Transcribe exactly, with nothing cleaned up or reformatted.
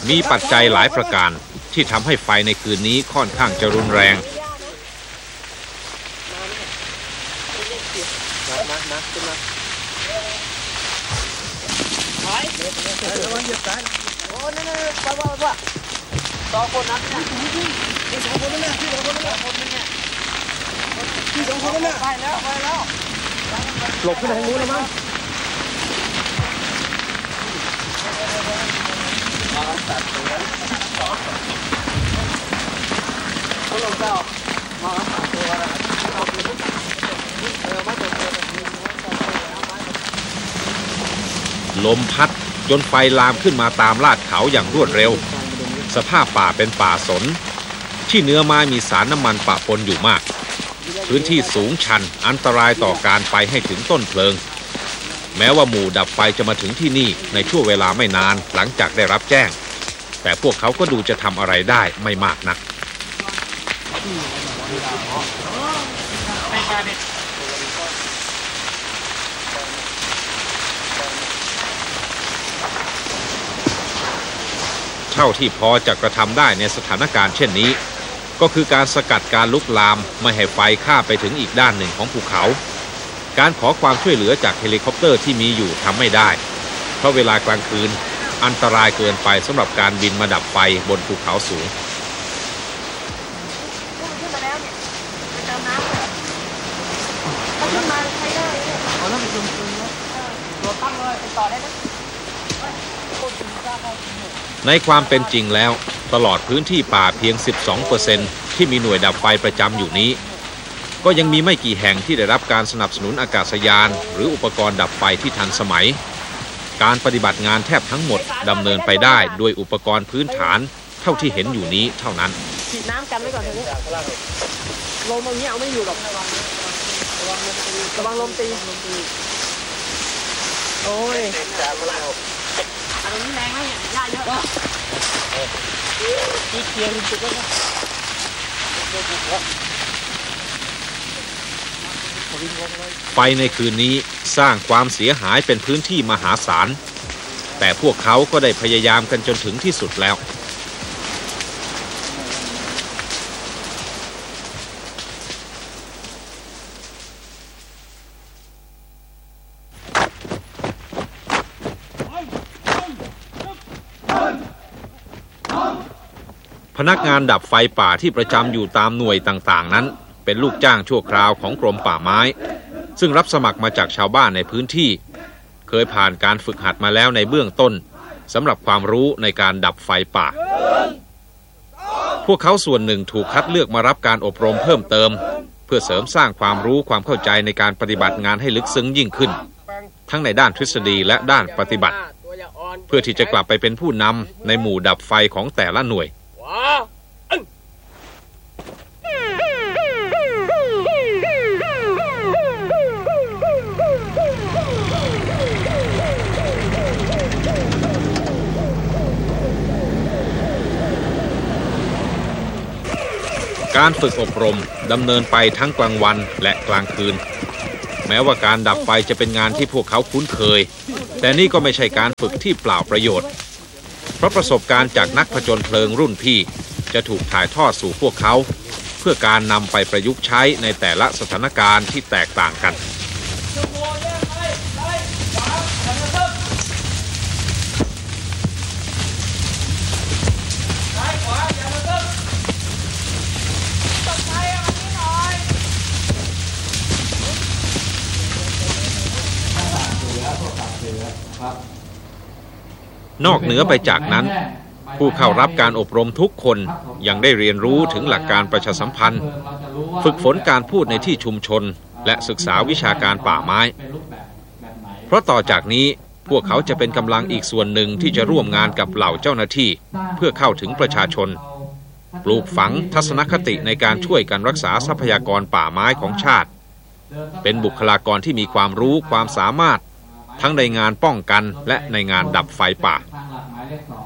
มีปัจจัยหลายประการที่ทำให้ไฟในคืนนี้ค่อนข้างจะรุนแรงสองคนนั้นเนี่ยสองคนนั้นเนี่ยสองคนนั้นเนี่ยสองคนนั้นเนี่ยที่สองคนนั้นเนี่ยไปแล้วไปแล้วหลบขึ้นทางนู้นแล้วมั้งมาตัดตัวเขาลงเจ้ามาตัดตัวนะลมพัดจนไฟลามขึ้นมาตามลาดเขาอย่างรวดเร็วสภาพป่าเป็นป่าสนที่เนื้อไม้มีสารน้ำมันปะปนอยู่มากพื้นที่สูงชันอันตรายต่อการไปให้ถึงต้นเพลิงแม้ว่าหมู่ดับไฟจะมาถึงที่นี่ในช่วงเวลาไม่นานหลังจากได้รับแจ้งแต่พวกเขาก็ดูจะทำอะไรได้ไม่มากนักเท่าที่พอจะกระทำได้ในสถานการณ์เช่นนี้ก็คือการสกัดการลุกลามไม่ให้ไฟข้ามไปถึงอีกด้านหนึ่งของภูเขาการขอความช่วยเหลือจากเฮลิคอปเตอร์ที่มีอยู่ทำไม่ได้เพราะเวลากลางคืนอันตรายเกินไปสำหรับการบินมาดับไฟบนภูเขาสูงในความเป็นจริงแล้วตลอดพื้นที่ป่าเพียง สิบสองเปอร์เซ็นต์ ที่มีหน่วยดับไฟประจำอยู่นี้ก็ยังมีไม่กี่แห่งที่ได้รับการสนับสนุนอากาศยานหรืออุปกรณ์ดับไฟที่ทันสมัยการปฏิบัติงานแทบทั้งหมดดำเนินไปได้ด้วยอุปกรณ์พื้นฐานเท่าที่เห็นอยู่นี้เท่านั้นฉีดน้ำกันไว้ก่อนเถอะลมตรงนี้เอาไม่อยู่หรอกระวังลมตีโอ้ยอันนี้แรงไหมเนี่ยหญ้าเยอะนี่เคลียร์จุดแล้วไฟในคืนนี้สร้างความเสียหายเป็นพื้นที่มหาศาลแต่พวกเขาก็ได้พยายามกันจนถึงที่สุดแล้วพนักงานดับไฟป่าที่ประจำอยู่ตามหน่วยต่างๆนั้นเป็นลูกจ้างชั่วคราวของกรมป่าไม้ซึ่งรับสมัครมาจากชาวบ้านในพื้นที่เคยผ่านการฝึกหัดมาแล้วในเบื้องต้นสำหรับความรู้ในการดับไฟป่าพวกเขาส่วนหนึ่งถูกคัดเลือกมารับการอบรมเพิ่มเติมเพื่อเสริมสร้างความรู้ความเข้าใจในการปฏิบัติงานให้ลึกซึ้งยิ่งขึ้นทั้งในด้านทฤษฎีและด้านปฏิบัติเพื่อที่จะกลับไปเป็นผู้นำในหมู่ดับไฟของแต่ละหน่วยการฝึกอบรมดำเนินไปทั้งกลางวันและกลางคืนแม้ว่าการดับไฟจะเป็นงานที่พวกเขาคุ้นเคยแต่นี่ก็ไม่ใช่การฝึกที่เปล่าประโยชน์เพราะประสบการณ์จากนักผจญเพลิงรุ่นพี่จะถูกถ่ายทอดสู่พวกเขาเพื่อการนำไปประยุกต์ใช้ในแต่ละสถานการณ์ที่แตกต่างกันนอกเหนือไปจากนั้นผู้เข้ารับการอบรมทุกคนยังได้เรียนรู้ถึงหลักการประชาสัมพันธ์ฝึกฝนการพูดในที่ชุมชนและศึกษาวิชาการป่าไม้เพราะต่อจากนี้พวกเขาจะเป็นกำลังอีกส่วนหนึ่งที่จะร่วมงานกับเหล่าเจ้าหน้าที่เพื่อเข้าถึงประชาชนปลูกฝังทัศนคติในการช่วยกันรักษาทรัพยากรป่าไม้ของชาติเป็นบุคลากรที่มีความรู้ความสามารถทั้งในงานป้องกันและในงานดับไฟป่า